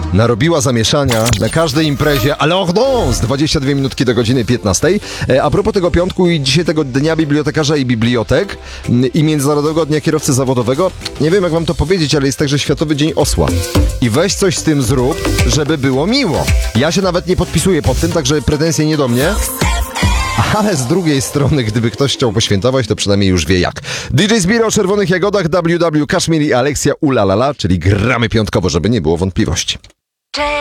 narobiła zamieszania na każdej imprezie, ale z 22 minutki do godziny 15. A propos tego piątku i dzisiaj tego Dnia Bibliotekarza i Bibliotek i Międzynarodowego Dnia Kierowcy Zawodowego, nie wiem jak wam to powiedzieć, ale jest także Światowy Dzień Osła. I weź coś z tym zrób, żeby było miło. Ja się nawet nie podpisuję pod tym, także pretensje nie do mnie. Ale z drugiej strony, gdyby ktoś chciał poświętować, to przynajmniej już wie jak. DJ Zbiro o Czerwonych Jagodach, WW, Kashmir i Alexia Ulalala, czyli gramy piątkowo, żeby nie było wątpliwości.